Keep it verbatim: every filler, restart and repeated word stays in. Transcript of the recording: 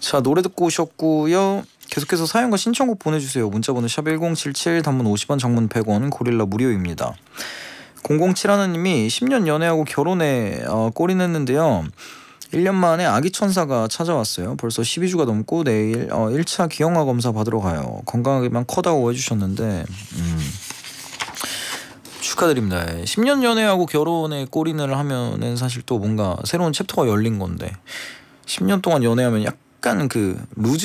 자, 노래 듣고 오셨고요. 계속해서 사연과 신청곡 보내주세요. 문자번호 샵 일공칠칠, 단문 오십 원, 장문 백 원, 고릴라 무료입니다. 공공칠 하나님이 십 년 연애하고 결혼에 어, 골인했는데요. 일 년 만에 아기 천사가 찾아왔어요. 벌써 십이 주가 넘고 내일 어, 일 차 기형아 검사 받으러 가요. 건강하게만 커다고 해주셨는데 음, 축하드립니다. 십 년 연애하고 결혼에 골인을 하면은 사실 또 뭔가 새로운 챕터가 열린 건데 십 년 동안 연애하면 약간 그 루즈